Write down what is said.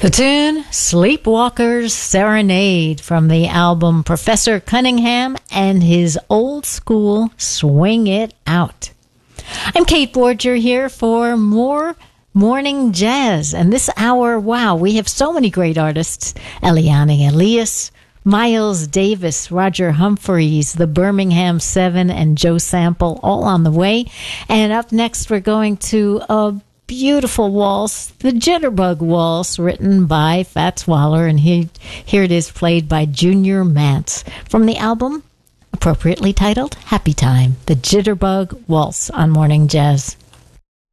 The tune, Sleepwalker's Serenade, from the album Professor Cunningham and his Old School Swing It Out. I'm Kate Borger here for more Morning Jazz. And this hour, wow, we have so many great artists. Eliane Elias, Miles Davis, Roger Humphreys, the Birmingham Seven, and Joe Sample, all on the way. And up next, we're going to a beautiful waltz, the Jitterbug Waltz, written by Fats Waller, and here it is, played by Junior Mance, from the album appropriately titled Happy Time, the Jitterbug Waltz on Morning Jazz.